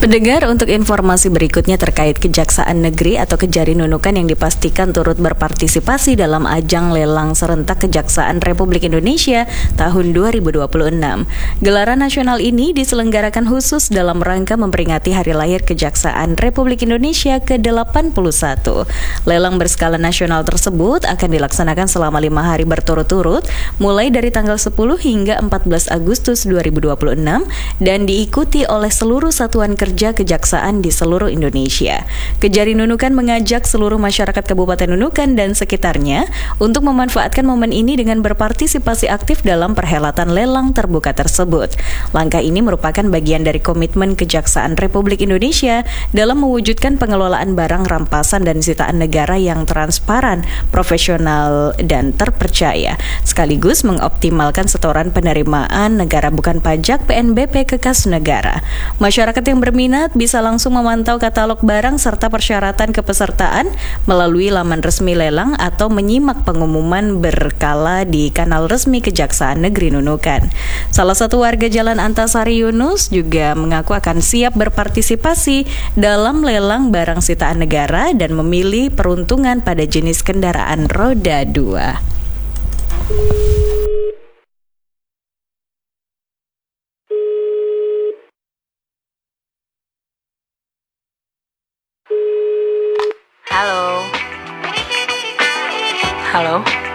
Pendengar, untuk informasi berikutnya terkait Kejaksaan Negeri atau Kejari Nunukan yang dipastikan turut berpartisipasi dalam ajang lelang serentak Kejaksaan Republik Indonesia tahun 2026. Gelaran nasional ini diselenggarakan khusus dalam rangka memperingati Hari Lahir Kejaksaan Republik Indonesia ke-81. Lelang berskala nasional tersebut akan dilaksanakan selama 5 hari berturut-turut, mulai dari tanggal 10 hingga 14 Agustus 2026 dan diikuti oleh seluruh satuan kerja kejaksaan di seluruh Indonesia. Kejari Nunukan mengajak seluruh masyarakat Kabupaten Nunukan dan sekitarnya untuk memanfaatkan momen ini dengan berpartisipasi aktif dalam perhelatan lelang terbuka tersebut. Langkah ini merupakan bagian dari komitmen Kejaksaan Republik Indonesia dalam mewujudkan pengelolaan barang rampasan dan sitaan negara yang transparan, profesional, dan terpercaya, sekaligus mengoptimalkan setoran penerimaan negara bukan pajak PNBP ke kas negara. Masyarakat yang berminat bisa langsung memantau katalog barang serta persyaratan kepesertaan melalui laman resmi lelang atau menyimak pengumuman berkala di kanal resmi Kejaksaan Negeri Nunukan. Salah satu warga Jalan Antasari Yunus juga mengaku akan siap berpartisipasi dalam lelang barang sitaan negara dan memilih peruntungan pada jenis kendaraan roda 2. Halo. Halo.